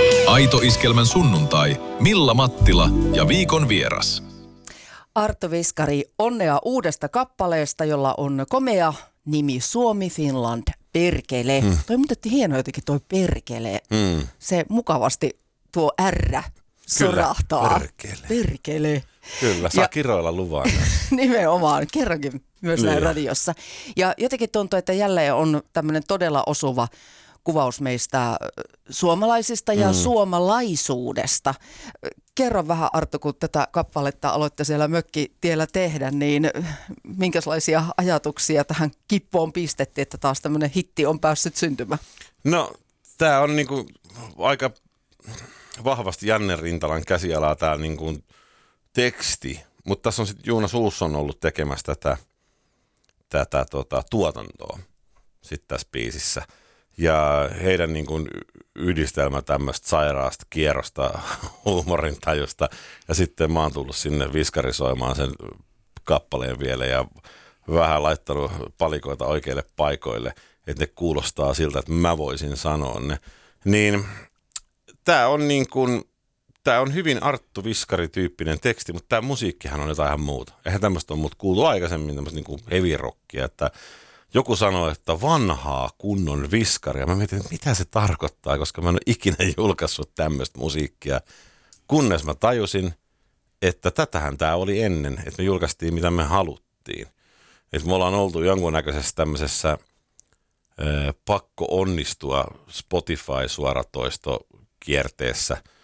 Aito Iskelmän sunnuntai, Milla Mattila ja viikon vieras. Arto Viskari, onnea uudesta kappaleesta, jolla on komea nimi Suomi Finland Perkele. Toi muutettiin hieno jotenkin toi Perkele. Se mukavasti tuo R sorahtaa. Perkele. Kyllä, saa kiroilla luvan. Nimenomaan, kerrankin myös näin radiossa. Ja jotenkin tuntuu, että jälleen on tämmöinen todella osuva kuvaus meistä suomalaisista ja suomalaisuudesta. Kerro vähän, Arto, kun tätä kappaletta aloitte siellä mökkitiellä tehdä, niin minkälaisia ajatuksia tähän kippoon pistettiin, että taas tämmöinen hitti on päässyt syntymään? No, tämä on niinku aika vahvasti Janne Rintalan käsialaa tämä niinku teksti, mutta tässä on sitten Jonas Olsson ollut tekemässä tätä tuotantoa sitten tässä biisissä. Ja heidän niin kuin yhdistelmä tämmöistä sairaasta kierrosta huumorintajusta. Ja sitten mä oon tullut sinne viskarisoimaan sen kappaleen vielä ja vähän laittanut palikoita oikeille paikoille, että ne kuulostaa siltä, että mä voisin sanoa ne. Niin tää on niin kuin, tää on hyvin Arttu Viskari-tyyppinen teksti, mutta tää musiikkihan on jotain ihan muuta. Eihän tämmöistä ole muuta kuultu aikaisemmin, tämmöistä niin kuin heavy rockia, että joku sanoi, että vanhaa kunnon viskaria. Mä mietin, että mitä se tarkoittaa, koska mä en ole ikinä julkaissut tämmöistä musiikkia. Kunnes mä tajusin, että tätähän tää oli ennen, että me julkaistiin mitä me haluttiin. Että me ollaan oltu jonkunnäköisessä tämmöisessä pakko onnistua Spotify-suoratoistokierteessä,